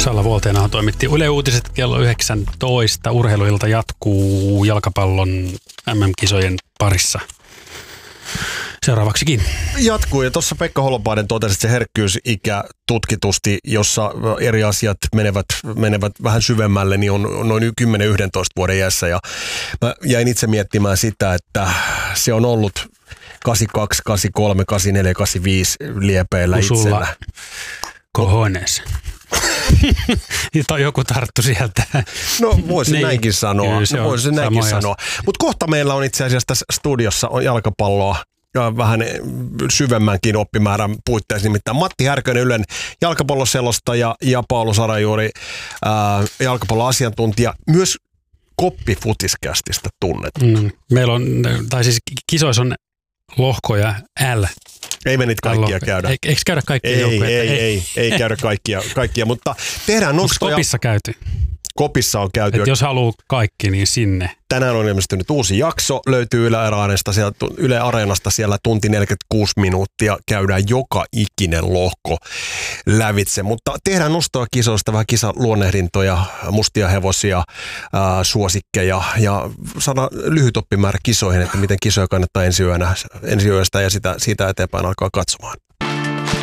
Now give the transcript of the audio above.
Salla Vuolteenaho toimitti Yle Uutiset kello 19. Urheiluilta jatkuu jalkapallon MM-kisojen parissa. Seuraavaksikin. Jatkuu, ja tuossa Pekka Holopainen totesi, että se herkkyysikä tutkitusti, jossa eri asiat menevät vähän syvemmälle, niin on noin 10-11 vuoden iässä. Ja mä jäin itse miettimään sitä, että se on ollut 82, 83, 84, 85 liepeillä itsellä. Cojones. Tai joku tarttu sieltä. No voisin niin, näinkin sanoa. Mutta kohta meillä on itse asiassa tässä studiossa on jalkapalloa ja vähän syvemmänkin oppimäärän puitteissa. Nimittäin Matti Härkönen, Ylen jalkapalloselostaja, ja Paolo Sarajuuri, jalkapalloasiantuntija. Myös Koppi-futiskästistä tunnet. Meillä on, tai siis kisoissa on lohkoja L. Ei me niitä kaikkia käydä. Eikö käydä kaikkia joukkoja? Ei käydä kaikkia, mutta tehdään nostoja. Onko Kopissa käyty? Kopissa on käyty. Jos haluaa kaikki, niin sinne. Tänään on ilmestynyt uusi jakso, löytyy Yle Areenasta siellä tunti 46 minuuttia, käydään joka ikinen lohko lävitse, mutta tehdään nostoa kisoista, vähän kisaluonnehdintoja, mustia hevosia, suosikkeja ja saada lyhyt oppimäärä kisoihin, että miten kisoja kannattaa ensi yöstä ja siitä eteenpäin alkaa katsomaan.